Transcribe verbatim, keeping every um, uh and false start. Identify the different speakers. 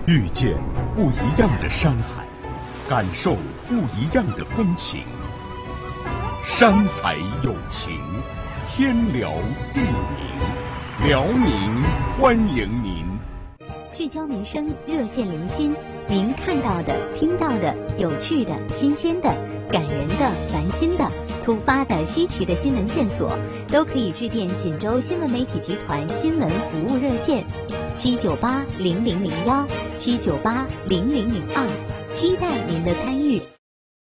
Speaker 1: 遇见不一样的山海，感受不一样的风情。山海有情，天辽地宁，辽宁欢迎您。
Speaker 2: 聚焦民生，热线零星，您看到的、听到的、有趣的、新鲜的、感人的、烦心的、突发的、稀奇的新闻线索，都可以致电锦州新闻媒体集团新闻服务热线七九八零零零幺七九八零零零二，期待您的参与。